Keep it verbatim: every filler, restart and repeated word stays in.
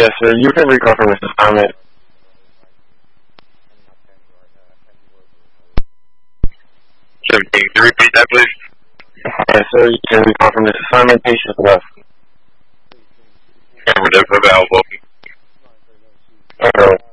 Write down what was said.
Yes, sir. You can recall from this assignment. Sure, can you repeat that, please? Yes, sir. You can recall from this assignment. Patients left. Camera, Delta Valve, welcome. Alright.